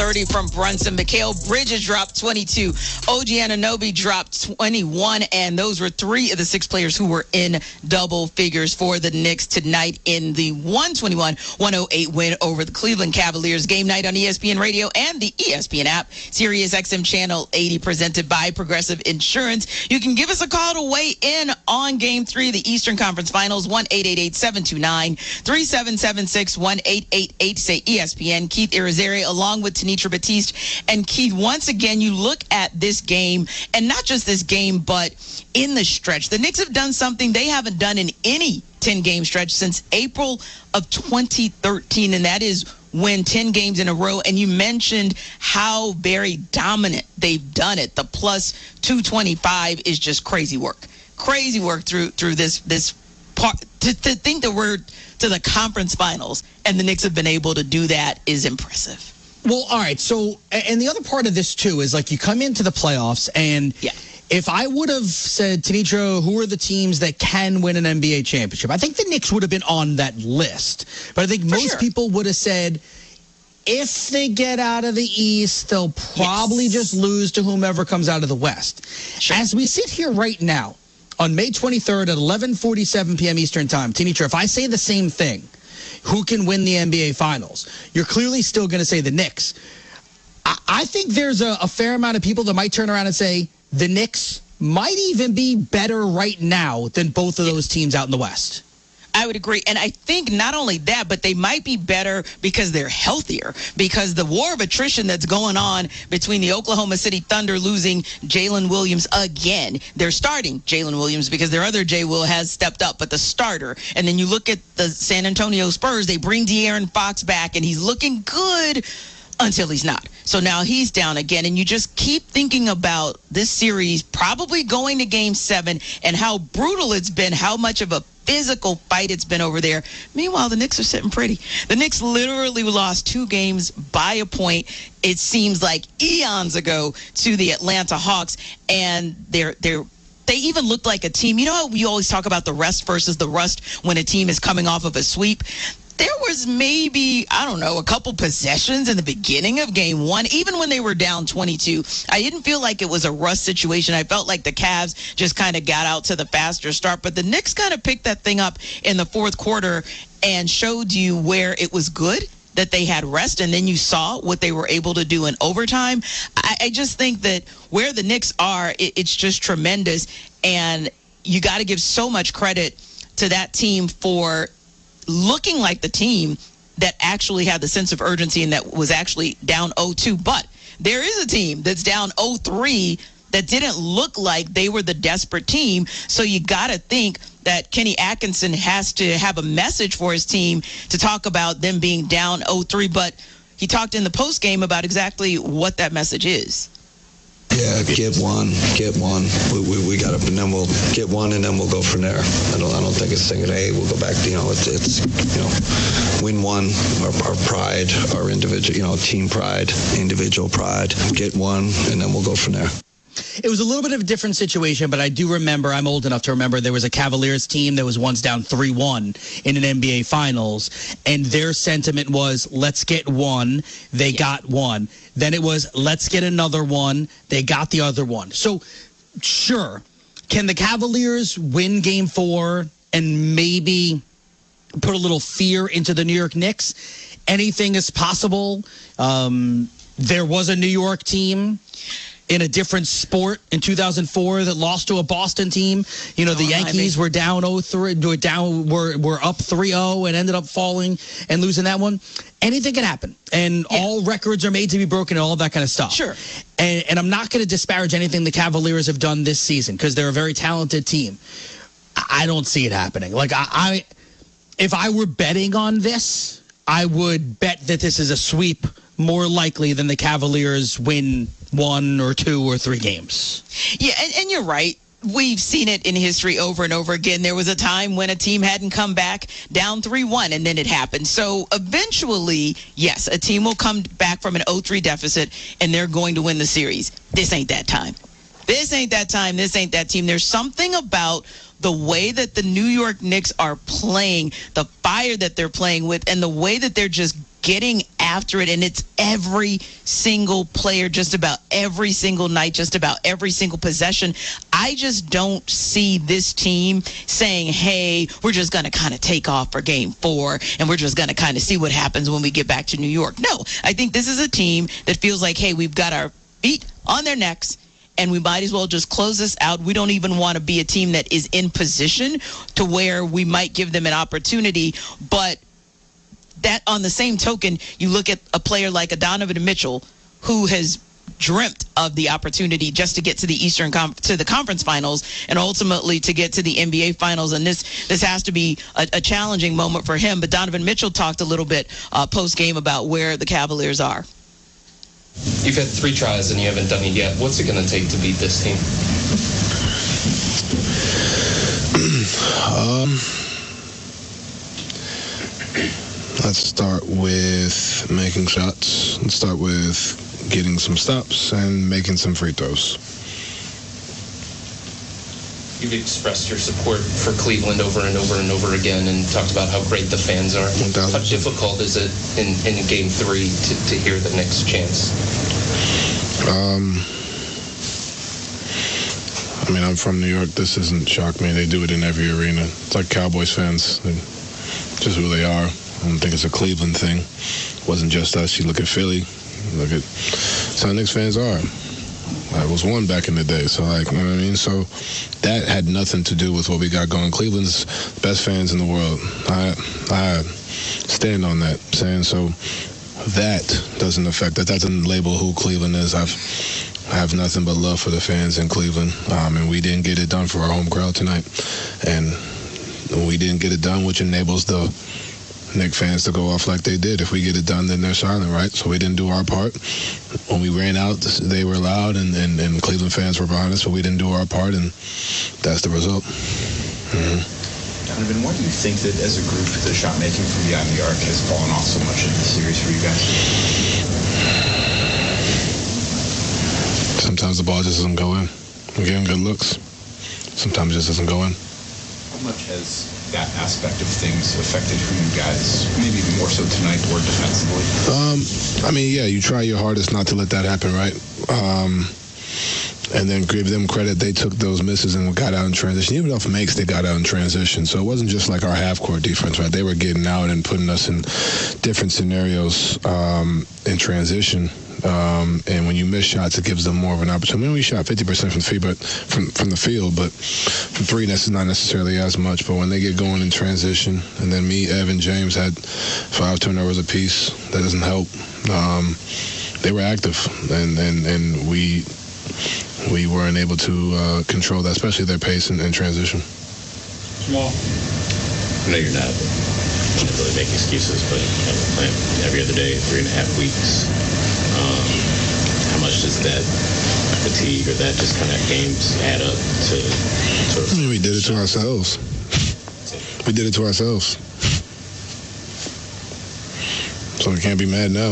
30 from Brunson. Mikal Bridges dropped 22. OG Anunoby dropped 21. And those were 3 of the 6 players who were in double figures for the Knicks tonight in the 121-108 win over the Cleveland Cavaliers. Game night on ESPN Radio and the ESPN app. Sirius XM Channel 80 presented by Progressive Insurance. You can give us a call to weigh in on Game 3 of the Eastern Conference Finals. 1-888-729-3776. 1-888 say ESPN. Keith Irizarry along with Tenitra Batiste. And Keith, once again, you look at this game, and not just this game, but in the stretch. The Knicks have done something they haven't done in any 10-game stretch since April of 2013, and that is win 10 games in a row. And you mentioned how very dominant they've done it. The plus 225 is just crazy work. Crazy work through this part. To think that we're to the conference finals and the Knicks have been able to do that is impressive. Well, all right. So, and the other part of this too is like you come into the playoffs and if I would have said, Tenitra, who are the teams that can win an NBA championship? I think the Knicks would have been on that list. But I think most people would have said, if they get out of the East, they'll probably just lose to whomever comes out of the West. Sure. As we sit here right now, on May 23rd at 11:47 p.m. Eastern Time, Tenitra, if I say the same thing, who can win the NBA Finals? You're clearly still going to say the Knicks. I think there's a fair amount of people that might turn around and say the Knicks might even be better right now than both of those teams out in the West. I would agree. And I think not only that, but they might be better because they're healthier, because the war of attrition that's going on between the Oklahoma City Thunder losing Jalen Williams again. They're starting Jalen Williams because their other J. Will has stepped up, but the starter. And then you look at the San Antonio Spurs, they bring De'Aaron Fox back, and he's looking good until he's not. So now he's down again, and you just keep thinking about this series probably going to Game 7 and how brutal it's been, how much of a physical fight it's been over there. Meanwhile, the Knicks are sitting pretty. The Knicks literally lost 2 games by a point, it seems like eons ago, to the Atlanta Hawks, and they even looked like a team. You know how we always talk about the rest versus the rust when a team is coming off of a sweep? There was maybe, a couple possessions in the beginning of Game 1, even when they were down 22. I didn't feel like it was a rust situation. I felt like the Cavs just kind of got out to the faster start. But the Knicks kind of picked that thing up in the fourth quarter and showed you where it was good, that they had rest, and then you saw what they were able to do in overtime. I just think that where the Knicks are, it's just tremendous. And you got to give so much credit to that team for looking like the team that actually had the sense of urgency and that was actually down 0-2. But there is a team that's down 0-3 that didn't look like they were the desperate team. So you got to think that Kenny Atkinson has to have a message for his team to talk about them being down 0-3. But he talked in the post game about exactly what that message is. Yeah, get one. We got to, and then we'll get one, and then we'll go from there. I don't think it's thinking, hey, we'll go back. It's win one. Our pride, our individual, team pride, individual pride. Get one, and then we'll go from there. It was a little bit of a different situation, but I do remember, I'm old enough to remember, there was a Cavaliers team that was once down 3-1 in an NBA Finals, and their sentiment was, let's get one. They got one. Then it was, let's get another one. They got the other one. So, sure, can the Cavaliers win Game 4 and maybe put a little fear into the New York Knicks? Anything is possible. There was a New York team in a different sport in 2004 that lost to a Boston team. The Yankees were down 0-3, were up 3-0 and ended up falling and losing that one. Anything can happen. And all records are made to be broken and all of that kind of stuff. Sure. And I'm not going to disparage anything the Cavaliers have done this season because they're a very talented team. I don't see it happening. Like, if I were betting on this, I would bet that this is a sweep more likely than the Cavaliers win 1 or 2 or 3 games. Yeah, and you're right. We've seen it in history over and over again. There was a time when a team hadn't come back down 3-1, and then it happened. So eventually, yes, a team will come back from an 0-3 deficit, and they're going to win the series. This ain't that time. This ain't that time. This ain't that team. There's something about the way that the New York Knicks are playing, the fire that they're playing with, and the way that they're just getting after it, and it's every single player, just about every single night, just about every single possession. I just don't see this team saying, hey, we're just going to kind of take off for game 4 and we're just going to kind of see what happens when we get back to New York. No, I think this is a team that feels like, hey, we've got our feet on their necks and we might as well just close this out. We don't even want to be a team that is in position to where we might give them an opportunity. But that, on the same token, you look at a player like a Donovan Mitchell, who has dreamt of the opportunity just to get to the to the conference finals and ultimately to get to the NBA finals. And this has to be a challenging moment for him. But Donovan Mitchell talked a little bit post-game about where the Cavaliers are. You've had 3 tries and you haven't done it yet. What's it going to take to beat this team? Let's start with making shots. Let's start with getting some stops and making some free throws. You've expressed your support for Cleveland over and over and over again and talked about how great the fans are. 1,000%. How difficult is it in Game 3 to hear the Knicks chants? I mean, I'm from New York. This doesn't shock me. They do it in every arena. It's like Cowboys fans. They're just who they are. I don't think it's a Cleveland thing. It wasn't just us. You look at Philly. Look at how Knicks fans are. I was one back in the day, so you know what I mean? So that had nothing to do with what we got going. Cleveland's the best fans in the world. I stand on that, saying so that doesn't affect that. That doesn't label who Cleveland is. I have nothing but love for the fans in Cleveland, and we didn't get it done for our home crowd tonight, and we didn't get it done, which enables the Knicks fans to go off like they did. If we get it done, then they're silent, right? So we didn't do our part. When we ran out, they were loud, and Cleveland fans were behind us, but we didn't do our part, and that's the result. Mm-hmm. Donovan, why do you think that as a group, the shot making from beyond the arc has fallen off so much in the series for you guys? Sometimes the ball just doesn't go in. We're getting good looks. Sometimes it just doesn't go in. How much has that aspect of things affected who you guys, maybe even more so tonight, or defensively? I mean, yeah, you try your hardest not to let that happen, right? And then give them credit. They took those misses and got out in transition. Even off makes, they got out in transition. So it wasn't just like our half-court defense, right? They were getting out and putting us in different scenarios in transition. And when you miss shots, it gives them more of an opportunity. I mean, we shot 50% from the field, but from 3, that's not necessarily as much. But when they get going in transition, and then me, Evan, James had 5 turnovers apiece, that doesn't help. They were active, and we weren't able to control that, especially their pace in transition. Jamal. I know you're not going to really make excuses, but playing every other day, 3.5 weeks. How much does that fatigue or that just kind of games add up to sort of... I mean, we did it to ourselves. We did it to ourselves. So we can't be mad now.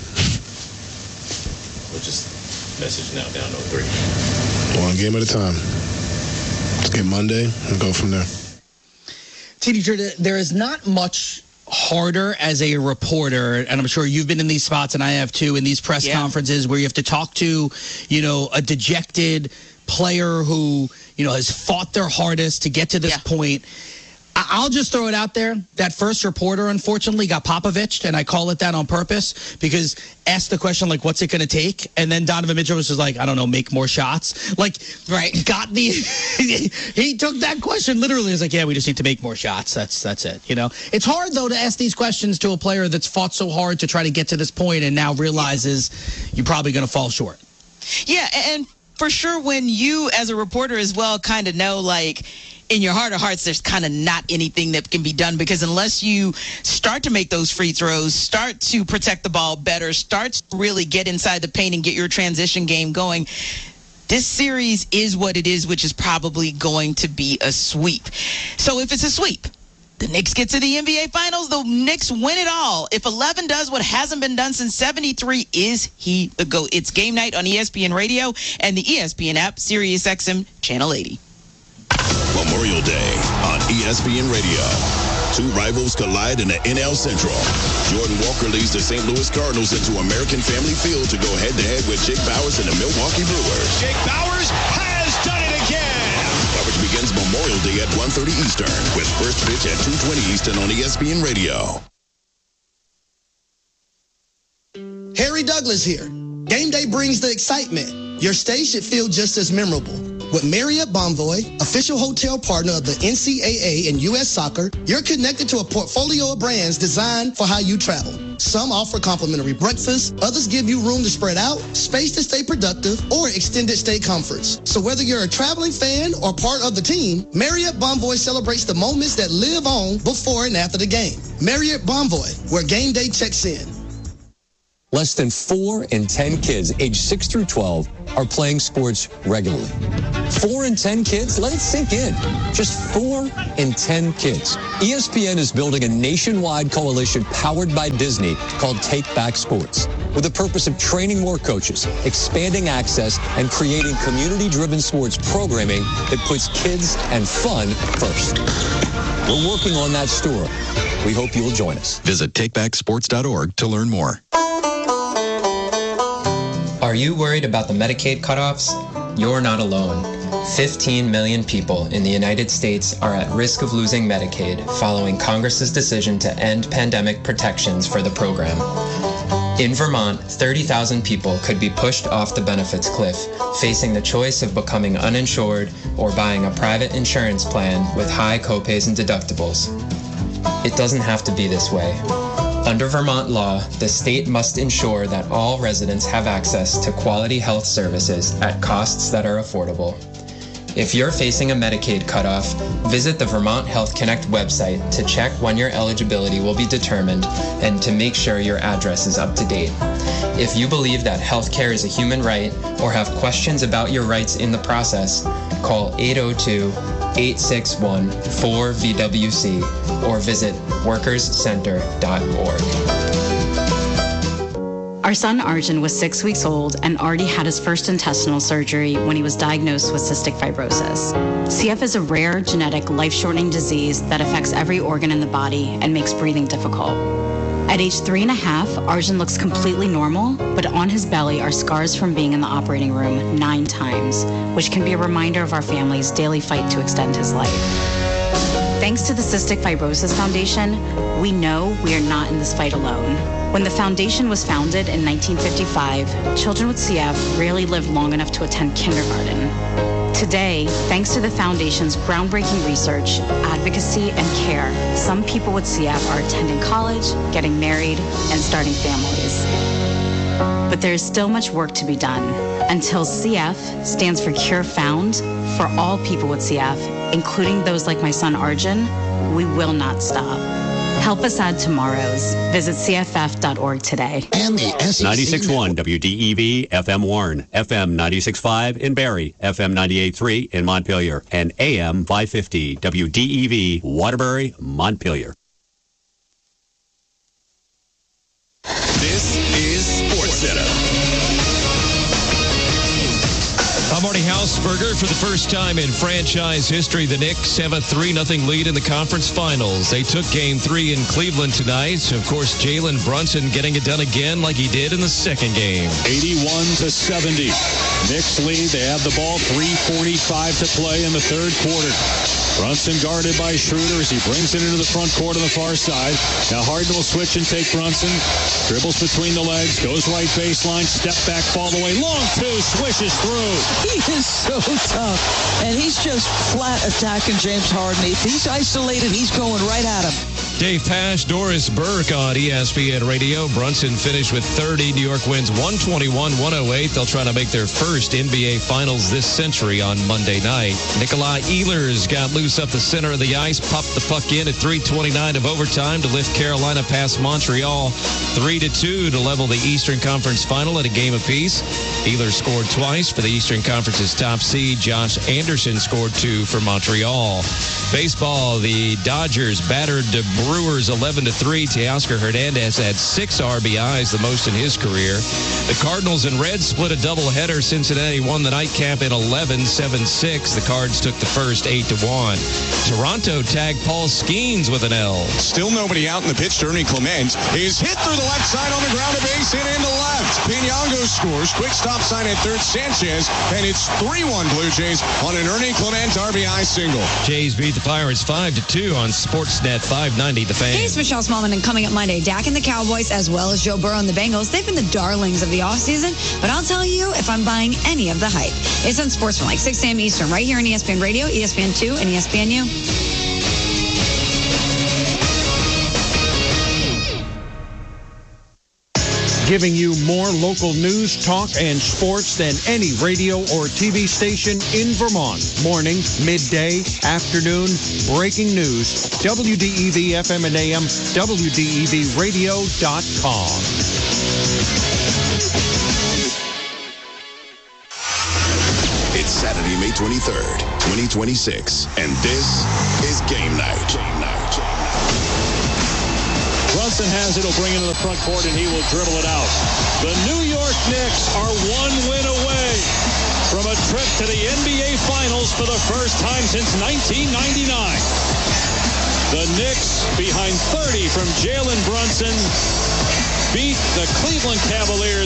We'll just message now down 0-3. One game at a time. Let's get Monday and go from there. TD, there is not much harder as a reporter, and I'm sure you've been in these spots, and I have too, in these press conferences where you have to talk to, a dejected player who, has fought their hardest to get to this point. I'll just throw it out there. That first reporter, unfortunately, got Popovic'd, and I call it that on purpose because asked the question, like, what's it going to take? And then Donovan Mitchell was just like, I don't know, make more shots. Like, right, he took that question literally. He was like, yeah, we just need to make more shots. That's it, It's hard, though, to ask these questions to a player that's fought so hard to try to get to this point and now realizes you're probably going to fall short. Yeah, and for sure when you, as a reporter as well, kind of know, like, in your heart of hearts, there's kind of not anything that can be done because unless you start to make those free throws, start to protect the ball better, start to really get inside the paint and get your transition game going, this series is what it is, which is probably going to be a sweep. So if it's a sweep, the Knicks get to the NBA Finals, the Knicks win it all. If 11 does what hasn't been done since 73, is he the GOAT? It's game night on ESPN Radio and the ESPN app, SiriusXM Channel 80. Memorial Day on ESPN Radio. Two rivals collide in the NL Central. Jordan Walker leads the St. Louis Cardinals into American Family Field to go head-to-head with Jake Bauers and the Milwaukee Brewers. Jake Bauers has done it again! Coverage begins Memorial Day at 1:30 Eastern with first pitch at 2:20 Eastern on ESPN Radio. Harry Douglas here. Game day brings the excitement. Your stay should feel just as memorable. With Marriott Bonvoy, official hotel partner of the NCAA and U.S. Soccer, you're connected to a portfolio of brands designed for how you travel. Some offer complimentary breakfast, others give you room to spread out, space to stay productive, or extended stay comforts. So whether you're a traveling fan or part of the team, Marriott Bonvoy celebrates the moments that live on before and after the game. Marriott Bonvoy, where game day checks in. Less than 4 in 10 kids aged 6 through 12 are playing sports regularly. 4 in 10 kids? Let it sink in. Just 4 in 10 kids. ESPN is building a nationwide coalition powered by Disney called Take Back Sports, with the purpose of training more coaches, expanding access, and creating community-driven sports programming that puts kids and fun first. We're working on that story. We hope you'll join us. Visit takebacksports.org to learn more. Are you worried about the Medicaid cutoffs? You're not alone. 15 million people in the United States are at risk of losing Medicaid following Congress's decision to end pandemic protections for the program. In Vermont, 30,000 people could be pushed off the benefits cliff, facing the choice of becoming uninsured or buying a private insurance plan with high copays and deductibles. It doesn't have to be this way. Under Vermont law, the state must ensure that all residents have access to quality health services at costs that are affordable. If you're facing a Medicaid cutoff, visit the Vermont Health Connect website to check when your eligibility will be determined and to make sure your address is up to date. If you believe that healthcare is a human right or have questions about your rights in the process, call 802-861-4VWC or visit workerscenter.org. Our son Arjun was 6 weeks old and already had his first intestinal surgery when he was diagnosed with cystic fibrosis. CF is a rare, genetic, life-shortening disease that affects every organ in the body and makes breathing difficult. At age 3.5, Arjun looks completely normal, but on his belly are scars from being in the operating room 9 times, which can be a reminder of our family's daily fight to extend his life. Thanks to the Cystic Fibrosis Foundation, we know we are not in this fight alone. When the foundation was founded in 1955, children with CF rarely lived long enough to attend kindergarten. Today, thanks to the foundation's groundbreaking research, advocacy, and care, some people with CF are attending college, getting married, and starting families. But there is still much work to be done. Until CF stands for Cure Found, for all people with CF, including those like my son Arjun, we will not stop. Help us add tomorrows. Visit cff.org today. And the 96.1 WDEV FM Warren, FM 96.5 in Barrie, FM 98.3 in Montpelier, and AM 550 WDEV Waterbury, Montpelier. This is SportsCenter. I'm Marty Hausberger. For the first time in franchise history, the Knicks have a 3-0 lead in the conference finals. They took Game 3 in Cleveland tonight. Of course, Jalen Brunson getting it done again like he did in the second game. 81-70. Knicks lead. They have the ball. 3:45 to play in the third quarter. Brunson guarded by Schroeder as he brings it into the front court on the far side. Now Harden will switch and take Brunson. Dribbles between the legs, goes right baseline, step back, fall away, long two, swishes through. He is so tough, and he's just flat attacking James Harden. If he's isolated, he's going right at him. Dave Pasch, Doris Burke on ESPN Radio. Brunson finished with 30. New York wins 121-108. They'll try to make their first NBA Finals this century on Monday night. Nikolai Ehlers got loose up the center of the ice, popped the puck in at 3:29 of overtime to lift Carolina past Montreal 3-2 to level the Eastern Conference Final at a game apiece. Ehlers scored twice for the Eastern Conference's top seed. Josh Anderson scored 2 for Montreal. Baseball, the Dodgers battered debris Brewers 11-3. Teoscar Hernandez had 6 RBIs, the most in his career. The Cardinals and Reds split a doubleheader. Cincinnati won the nightcap in 11, 7-6. The Cards took the first 8-1. Toronto tagged Paul Skeens with an L. Still nobody out in the pitch. Ernie Clement is hit through the left side on the ground, a base hit into left. Piñango scores. Quick stop sign at third. Sanchez, and it's 3-1 Blue Jays on an Ernie Clement RBI single. Jays beat the Pirates 5-2 on Sportsnet 590 The Fan. Hey, it's Michelle Smallman, and coming up Monday, Dak and the Cowboys, as well as Joe Burrow and the Bengals, they've been the darlings of the offseason, but I'll tell you if I'm buying any of the hype. It's on Sportsman, 6 a.m. Eastern, right here on ESPN Radio, ESPN2, and ESPNU. Giving you more local news, talk, and sports than any radio or TV station in Vermont. Morning, midday, afternoon, breaking news. WDEV FM and AM, WDEVradio.com. It's Saturday, May 23rd, 2026, and this is Game Night. Brunson has it. He'll bring it to the front court, and he will dribble it out. The New York Knicks are 1 win away from a trip to the NBA Finals for the first time since 1999. The Knicks, behind 30 from Jalen Brunson, beat the Cleveland Cavaliers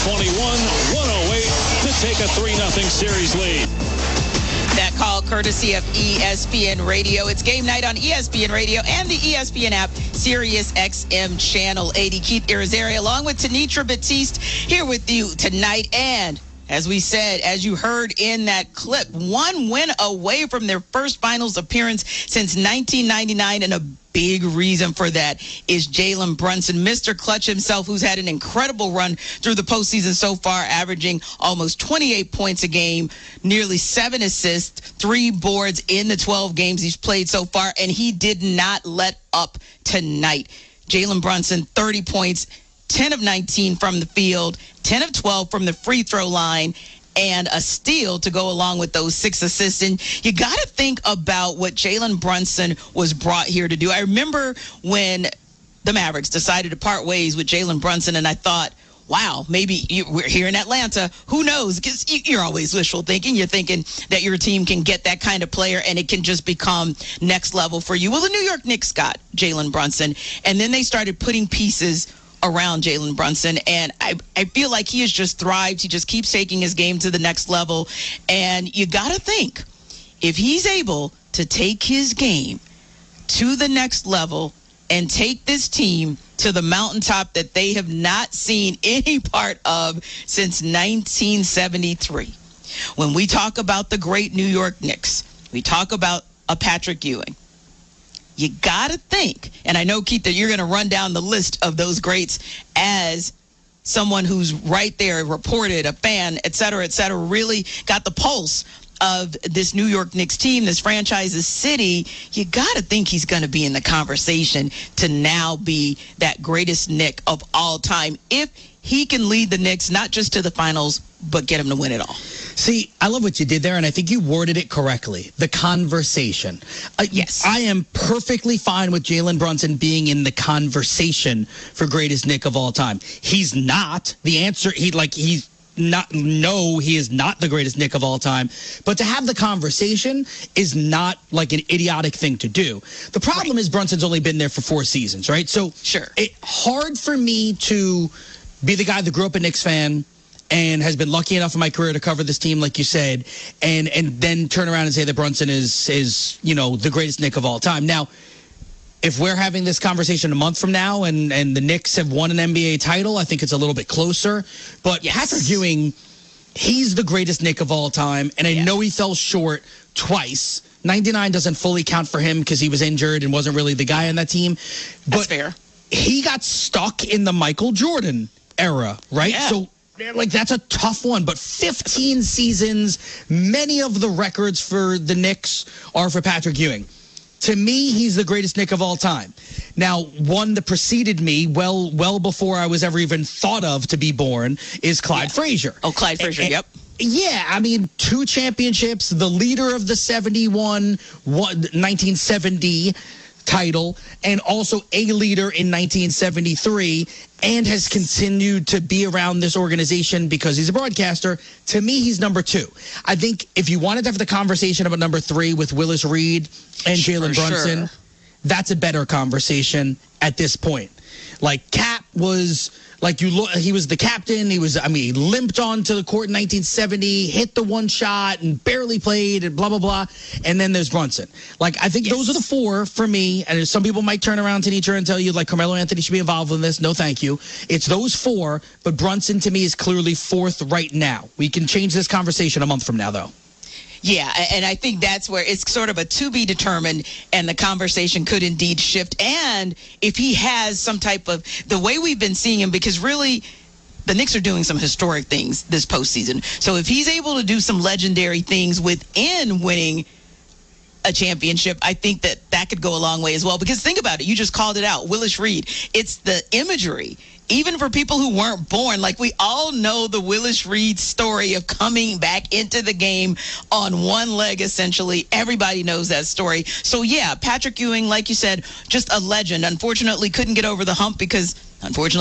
121-108 to take a 3-0 series lead. That call courtesy of ESPN Radio. It's Game Night on ESPN Radio and the ESPN app, Sirius XM Channel 80. Keith Irizarry along with Tanitra Batiste here with you tonight. And as we said, as you heard in that clip, 1 win away from their first finals appearance since 1999, and a big reason for that is Jalen Brunson, Mr. Clutch himself, who's had an incredible run through the postseason so far, averaging almost 28 points a game, nearly 7 assists, 3 boards in the 12 games he's played so far, and he did not let up tonight. Jalen Brunson, 30 points, 10 of 19 from the field, 10 of 12 from the free throw line, and a steal to go along with those 6 assists. And you got to think about what Jalen Brunson was brought here to do. I remember when the Mavericks decided to part ways with Jalen Brunson, and I thought, wow, maybe we're here in Atlanta. Who knows? Because you're always wishful thinking. You're thinking that your team can get that kind of player and it can just become next level for you. Well, the New York Knicks got Jalen Brunson, and then they started putting pieces around Jalen Brunson, and I feel like he has just thrived. He just keeps taking his game to the next level, and you got to think, if he's able to take his game to the next level and take this team to the mountaintop that they have not seen any part of since 1973. When we talk about the great New York Knicks, we talk about a Patrick Ewing. You got to think, and I know, Keith, that you're going to run down the list of those greats as someone who's right there, reported, a fan, et cetera, really got the pulse of this New York Knicks team, this franchise, this city. You got to think he's going to be in the conversation to now be that greatest Knick of all time if he can lead the Knicks not just to the finals, but get him to win it all. See, I love what you did there, and I think you worded it correctly. The conversation. Yes. I am perfectly fine with Jalen Brunson being in the conversation for greatest Knick of all time. He's not. The answer, he is not the greatest Knick of all time. But to have the conversation is not like an idiotic thing to do. The problem is Brunson's only been there for 4 seasons, right? So sure, it's hard for me to be the guy that grew up a Knicks fan and has been lucky enough in my career to cover this team, like you said, and then turn around and say that Brunson is the greatest Knick of all time. Now, if we're having this conversation a month from now and the Knicks have won an NBA title, I think it's a little bit closer. But yes, Patrick Ewing, he's the greatest Knick of all time, and I know he fell short twice. 99 doesn't fully count for him because he was injured and wasn't really the guy on that team. But that's fair. He got stuck in the Michael Jordan era, right? Yeah. So that's a tough one, but 15 seasons, many of the records for the Knicks are for Patrick Ewing. To me, he's the greatest Knick of all time. Now, one that preceded me well before I was ever even thought of to be born is Clyde Frazier. Oh, Clyde Frazier, yep. Yeah, I mean, 2 championships, the leader of the 1970 title and also a leader in 1973 and has continued to be around this organization because he's a broadcaster. To me, he's number 2. I think if you wanted to have the conversation about number 3 with Willis Reed and Jalen Brunson, that's a better conversation at this point. Like Cap was, he was the captain. He limped onto the court in 1970, hit the one shot and barely played and blah, blah, blah. And then there's Brunson. I think those are the 4 for me. And some people might turn around to Nietzsche and tell you, Carmelo Anthony should be involved in this. No, thank you. It's those 4, but Brunson to me is clearly 4th right now. We can change this conversation a month from now, though. Yeah, and I think that's where it's sort of a to be determined, and the conversation could indeed shift. And if he has some type of, the way we've been seeing him, because really the Knicks are doing some historic things this postseason. So if he's able to do some legendary things within winning a championship, I think that could go a long way as well. Because think about it, you just called it out, Willis Reed. It's the imagery. Even for people who weren't born, we all know the Willis Reed story of coming back into the game on one leg, essentially. Everybody knows that story. So, yeah, Patrick Ewing, like you said, just a legend. Unfortunately, couldn't get over the hump because, unfortunately,